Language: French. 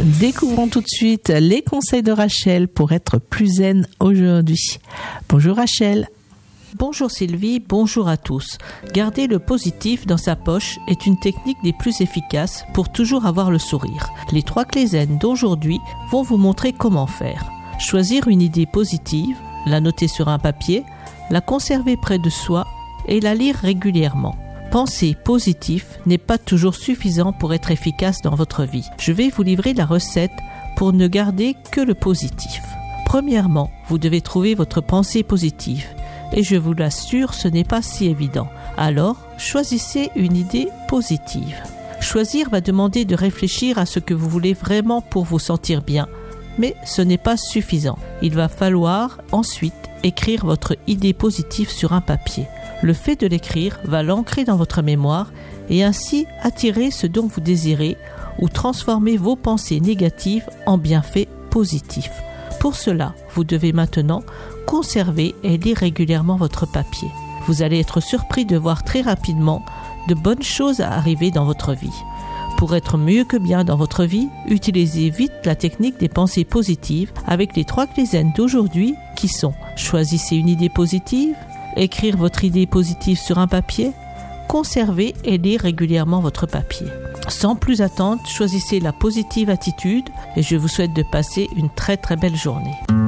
Découvrons tout de suite les conseils de Rachel pour être plus zen aujourd'hui. Bonjour Rachel. Bonjour Sylvie, bonjour à tous. Garder le positif dans sa poche est une technique des plus efficaces pour toujours avoir le sourire. Les 3 clés zen d'aujourd'hui vont vous montrer comment faire. Choisir une idée positive, la noter sur un papier, la conserver près de soi et la lire régulièrement. Penser positif n'est pas toujours suffisant pour être efficace dans votre vie. Je vais vous livrer la recette pour ne garder que le positif. Premièrement, vous devez trouver votre pensée positive. Et je vous l'assure, ce n'est pas si évident. Alors, choisissez une idée positive. Choisir va demander de réfléchir à ce que vous voulez vraiment pour vous sentir bien. Mais ce n'est pas suffisant. Il va falloir ensuite écrire votre idée positive sur un papier. Le fait de l'écrire va l'ancrer dans votre mémoire et ainsi attirer ce dont vous désirez ou transformer vos pensées négatives en bienfaits positifs. Pour cela, vous devez maintenant conserver et lire régulièrement votre papier. Vous allez être surpris de voir très rapidement de bonnes choses arriver dans votre vie. Pour être mieux que bien dans votre vie, utilisez vite la technique des pensées positives avec les 3 clés zen d'aujourd'hui qui sont: choisissez une idée positive, écrire votre idée positive sur un papier, conserver et lire régulièrement votre papier. Sans plus attendre, choisissez la positive attitude et je vous souhaite de passer une très très belle journée.